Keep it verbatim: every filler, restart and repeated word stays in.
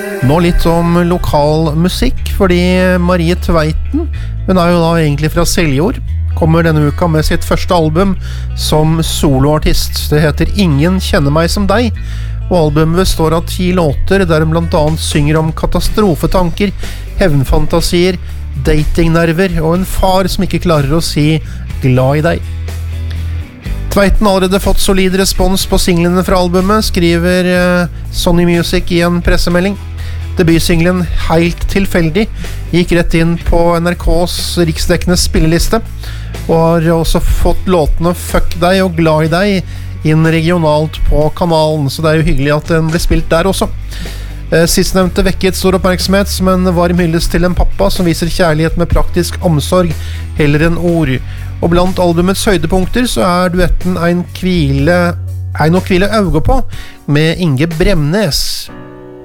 Nå litt om lokal musikk, fordi Marie Tveiten, hun er jo da egentlig fra Seljord, kommer denne uka med sitt første album som soloartist. Det heter Ingen kjenner meg som deg, og albumet består av ti låter, der hun blant annet synger om katastrofetanker, hevnfantasier, datingnerver og en far som ikke klarer å si glad i deg. Tveiten har allerede fått solid respons på singlene fra albumet, skriver uh, Sony Music i en pressemelding. Debutsinglen Helt tilfeldig gikk rett inn på N R K's riksdekkende spilleliste, og har også fått låtene Fuck deg og Glad i deg inn regionalt på kanalen, så det er jo hyggelig at den ble spilt der også. Sistnevnte vekket stor oppmerksomhet som en varm hyllest til en pappa som viser kjærlighet med praktisk omsorg heller enn ord. Og blant albumets høydepunkter så er duetten Ein kvile, Ein å kvile auge på med Inge Bremnes.